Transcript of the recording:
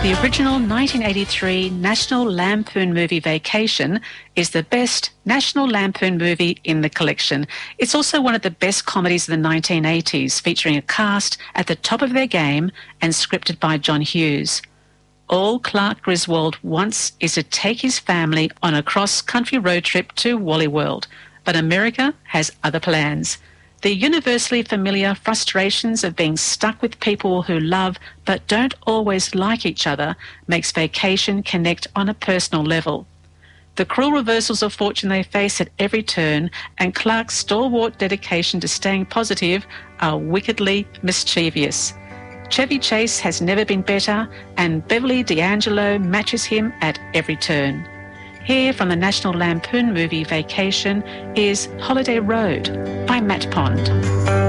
The original 1983 National Lampoon movie Vacation is the best National Lampoon movie in the collection. It's also one of the best comedies of the 1980s, featuring a cast at the top of their game and scripted by John Hughes. All Clark Griswold wants is to take his family on a cross-country road trip to Wally World, but America has other plans. The universally familiar frustrations of being stuck with people who love but don't always like each other makes Vacation connect on a personal level. The cruel reversals of fortune they face at every turn and Clark's stalwart dedication to staying positive are wickedly mischievous. Chevy Chase has never been better and Beverly D'Angelo matches him at every turn. Here from the National Lampoon movie Vacation is Holiday Road by Matt Pond.